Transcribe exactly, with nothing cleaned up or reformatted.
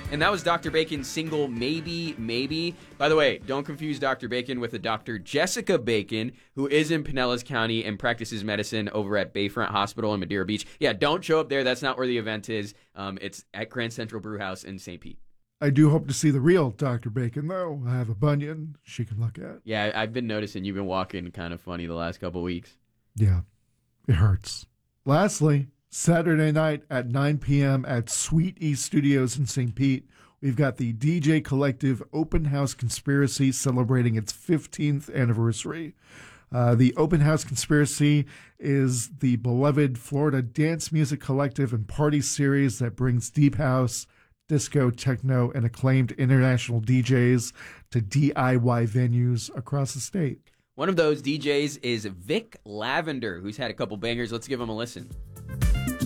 And that was Doctor Bacon's single, Maybe, Maybe. By the way, don't confuse Doctor Bacon with a Doctor Jessica Bacon, who is in Pinellas County and practices medicine over at Bayfront Hospital in Madeira Beach. Yeah, don't show up there. That's not where the event is. Um, it's at Grand Central Brewhouse in Saint Pete. I do hope to see the real Doctor Bacon, though. I have a bunion she can look at. Yeah, I've been noticing you've been walking kind of funny the last couple weeks. Yeah, it hurts. Lastly, Saturday night at nine p.m. at Sweet East Studios in Saint Pete, we've got the D J Collective Open House Conspiracy celebrating its fifteenth anniversary. Uh, the Open House Conspiracy is the beloved Florida dance music collective and party series that brings deep house, disco, techno, and acclaimed international D Js to D I Y venues across the state. One of those D Js is Vic Lavender, who's had a couple bangers. Let's give him a listen.